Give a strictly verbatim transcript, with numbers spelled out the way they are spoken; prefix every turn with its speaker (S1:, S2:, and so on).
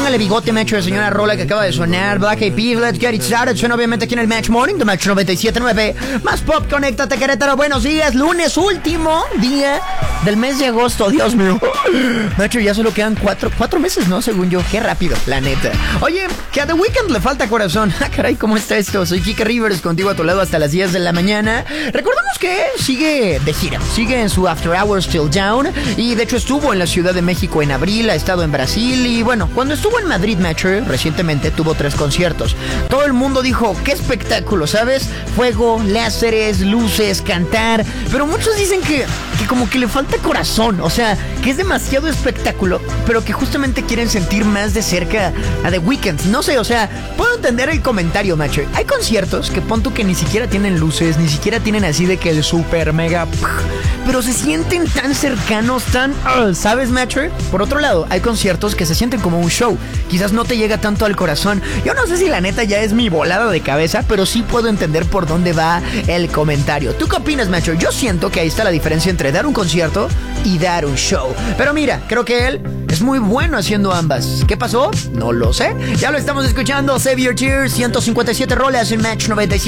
S1: póngale bigote, Metro, señora rola que acaba de sonar. Black Eyed Peas, Let's Get It Started. Suena obviamente aquí en el Match Morning de Match noventa y siete punto nueve. Más pop, conéctate, Querétaro. Buenos días, lunes, último día del mes de agosto. Dios mío. Metro, ya solo quedan cuatro, cuatro meses, ¿no? Según yo. Qué rápido, la neta. Oye, que a The Weeknd le falta corazón. Ah, caray, ¿cómo está esto? Soy Kike Rivers, contigo a tu lado hasta las diez de la mañana. Recordemos que sigue de gira. Sigue en su After Hours Till Down. Y de hecho estuvo en la Ciudad de México en abril. Ha estado en Brasil. Y bueno, cuando estuvo en Madrid, Metro, recientemente tuvo tres conciertos. Todo el mundo dijo, qué espectáculo, ¿sabes? Fuego, láseres, luces, cantar. Pero muchos dicen que, que como que le falta corazón. O sea, que es demasiado espectáculo, pero que justamente quieren sentir más de cerca a The Weeknd. No sé, o sea, puedo entender el comentario, macho. Hay conciertos que pon tú que ni siquiera tienen luces, ni siquiera tienen así de que el super mega, pero se sienten tan cercanos, tan, uh, ¿sabes, macho? Por otro lado, hay conciertos que se sienten como un show. Quizás no te llega tanto al corazón. Yo no sé si la neta ya es mi volada de cabeza, pero sí puedo entender por dónde va el comentario. ¿Tú qué opinas, macho? Yo siento que ahí está la diferencia entre dar un concierto y dar un show. Pero mira, creo que él es muy bueno haciendo ambas. ¿Qué pasó? No lo sé. Ya lo estamos escuchando. Save Your Tears, ciento cincuenta y siete rolas en Match noventa y siete.